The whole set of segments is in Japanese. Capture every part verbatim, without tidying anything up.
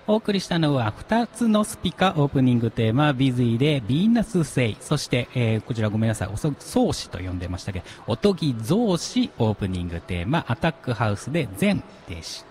お送りしたのはふたつのスピカオープニングテーマ、ビズイでヴィーナスセイ。そして、えー、こちらごめんなさい、おそ、宗師と呼んでましたけど、おとぎ増子オープニングテーマ、アタックハウスで善でした。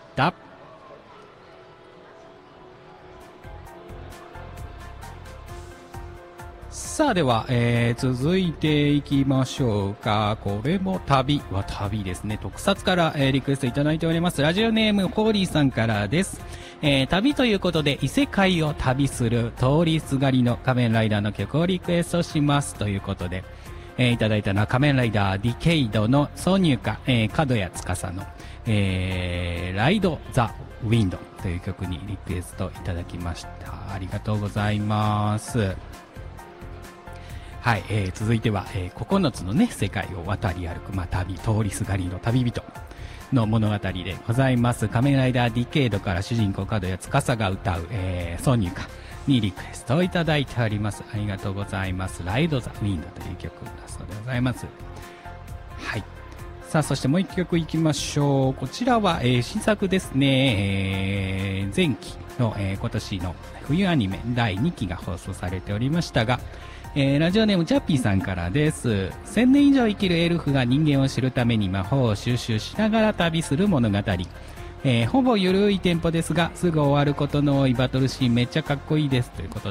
さあでは、えー、続いていきましょうか。これも旅は旅ですね。特撮から、えー、リクエストいただいております。ラジオネームホーリーさんからです。えー、旅ということで異世界を旅する通りすがりの仮面ライダーの曲をリクエストしますということで、えー、いただいたのは仮面ライダーディケイドの挿入歌、えー、角谷司の、えー、ライド・ザ・ウィンドという曲にリクエストいただきました。ありがとうございます。はい、えー、続いては、えー、ここのつのね、世界を渡り歩く、まあ、旅、通りすがりの旅人の物語でございます。仮面ライダーディケイドから主人公角谷司が歌う、えー、挿入歌にリクエストをいただいております。ありがとうございます。ライド・ザ・ウィンドという曲だそうでございます。はい。さあ、そしてもう一曲いきましょう。こちらは、えー、新作ですね。えー、前期の、えー、今年の冬アニメだいにきが放送されておりましたが、えー、ラジオネームジャッピーさんからです。千年以上生きるエルフが人間を知るために魔法を収集しながら旅する物語。えー、ほぼゆるいテンポですが、すぐ終わることの多いバトルシーンめっちゃかっこいいです。ということ